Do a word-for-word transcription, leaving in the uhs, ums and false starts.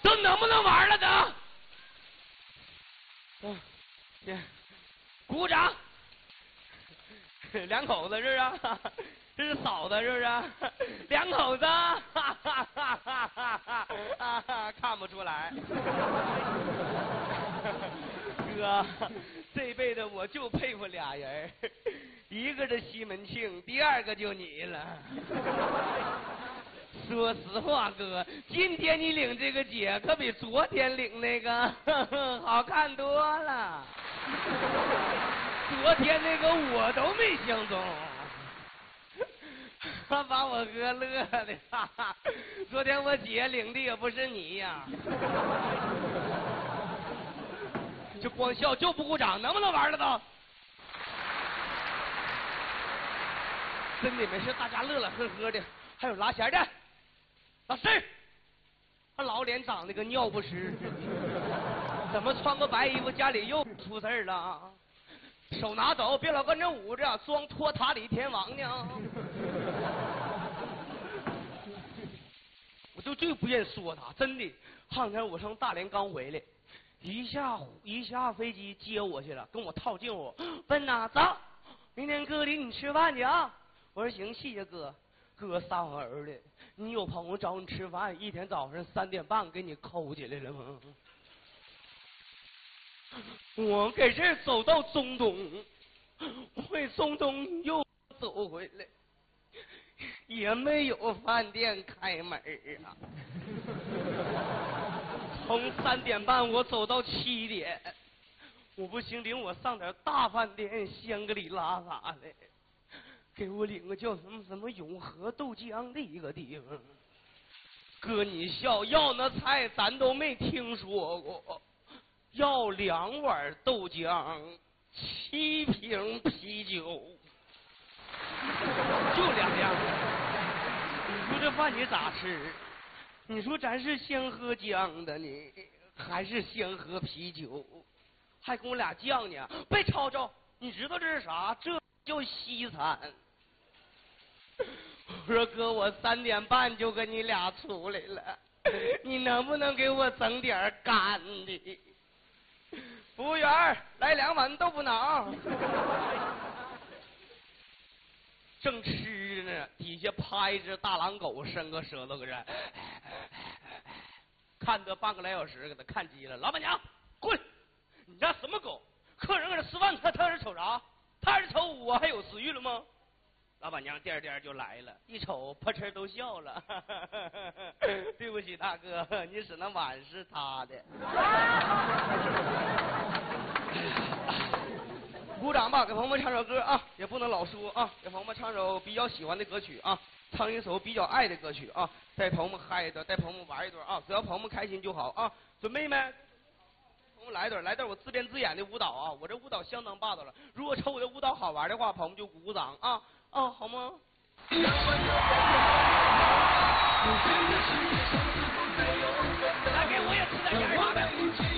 都能不能玩了都？嗯，行，鼓掌。两口子是不是？这是嫂子是不是？两口子，哈哈哈哈哈哈！看不出来。哥，这辈子我就佩服俩人，一个是西门庆，第二个就你了。说实话，哥，今天你领这个姐可比昨天领那个呵呵好看多了。昨天那个我都没相中，他把我哥乐的，哈哈。昨天我姐领的也不是你呀。就光笑就不鼓掌，能不能玩了都？真的没事，大家乐乐呵呵的。还有拉弦的，老师，他老脸长得跟尿不湿似的，怎么穿个白衣服家里又出事儿了？手拿走，别老跟着捂着，装托塔李天王呢。我就最不愿说他，真的。上天我从大连刚回来。一下一下飞机接我去了，跟我套近乎，奔呐走，明天哥领你吃饭去啊！我说行，谢谢哥。哥三儿的，你有朋友找你吃饭，一天早上三点半给你抠起来了吗？我搁这儿走到中东，回中东又走回来，也没有饭店开门啊。从三点半我走到七点，我不行，领我上点大饭店，香格里拉啥的，给我领个叫什么什么永和豆浆的一个地方。哥，你笑，要那菜咱都没听说过，要两碗豆浆，七瓶啤酒，就两样。你说这饭你咋吃？你说咱是先喝姜的呢，还是先喝啤酒？还跟我俩犟呢？别吵吵，你知道这是啥？这叫西餐。我说哥，我三点半就跟你俩出来了，你能不能给我整点干的？服务员，来两碗豆腐脑。正吃呢，底下趴一只大狼狗，伸个舌头搁这，看得半个来小时，给他看急了。老板娘，滚！你家什么狗？客人搁这吃饭，他他是瞅啥？他是瞅我还有食欲了吗？老板娘颠颠就来了，一瞅啪哧都笑了。对不起大哥，你使那碗是他的。鼓掌吧，给朋友们唱首歌啊，也不能老说啊，给朋友们唱首比较喜欢的歌曲啊，唱一首比较爱的歌曲啊，带朋友们嗨一段，带朋友们玩一段啊，只要朋友们开心就好啊。准备没？朋友们来一段，来一段我自编自演的舞蹈啊，我这舞蹈相当霸道了。如果瞅我的舞蹈好玩的话，朋友们就鼓鼓掌啊啊，好吗？来给我也吃点盐。